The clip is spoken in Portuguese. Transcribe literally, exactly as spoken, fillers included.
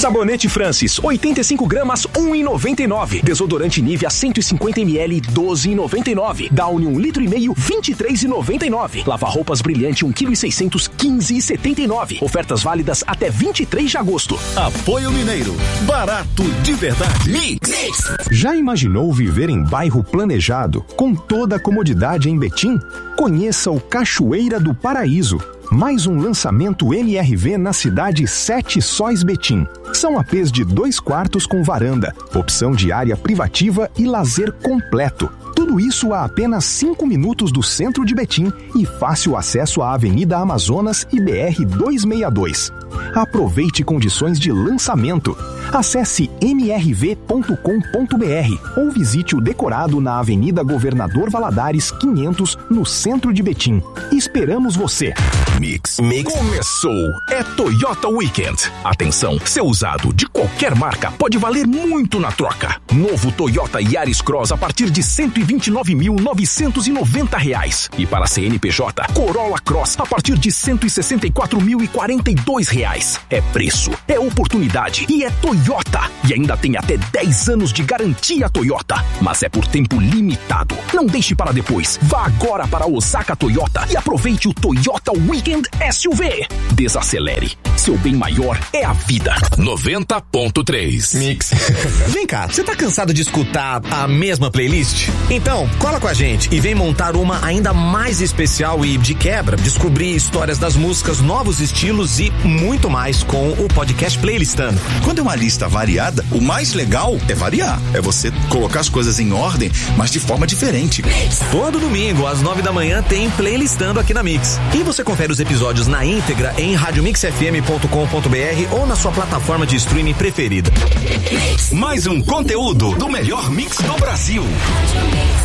Sabonete Francis, oitenta e cinco gramas, um real e noventa e nove centavos. Desodorante Nivea, cento e cinquenta mililitros, doze reais e noventa e nove centavos. Downy, um litro e meio, vinte e três reais e noventa e nove centavos. Lava-roupas Brilhante, um vírgula seiscentos quilos, quinze reais e setenta e nove centavos. Ofertas válidas até vinte e três de agosto. Apoio Mineiro. Barato de verdade. Mix. Já imaginou viver em bairro planejado, com toda a comodidade em Betim? Conheça o Cachoeira do Paraíso. Mais um lançamento M R V na cidade Sete Sóis Betim. São A Pês de dois quartos com varanda, opção de área privativa e lazer completo. Tudo isso a apenas cinco minutos do centro de Betim e fácil acesso à Avenida Amazonas e B R duzentos e sessenta e dois. Aproveite condições de lançamento. Acesse m r v ponto com ponto b r ou visite o decorado na Avenida Governador Valadares quinhentos, no centro de Betim. Esperamos você. Mix. Mix. Começou. É Toyota Weekend. Atenção, seu usado de qualquer marca pode valer muito na troca. Novo Toyota Yaris Cross a partir de cento e vinte e nove mil novecentos e noventa reais. E para C N P J, Corolla Cross a partir de cento e sessenta e quatro mil e quarenta e dois reais. É preço, é oportunidade e é Toyota. E ainda tem até dez anos de garantia Toyota. Mas é por tempo limitado. Não deixe para depois. Vá agora para Osaka Toyota e aproveite o Toyota Weekend S U V. Desacelere. Seu bem maior é a vida. noventa ponto três. Mix. Vem cá, você tá cansado de escutar a mesma playlist? Então, cola com a gente e vem montar uma ainda mais especial e, de quebra, descobrir histórias das músicas, novos estilos e muito mais com o podcast Playlistando. Quando é uma lista variada, o mais legal é variar. É você colocar as coisas em ordem, mas de forma diferente. Todo domingo, às nove da manhã, tem Playlistando aqui na Mix. E você confere os episódios na íntegra em rádio mix f m ponto com ponto b r ou na sua plataforma de streaming preferida. Mais um conteúdo do melhor mix do Brasil.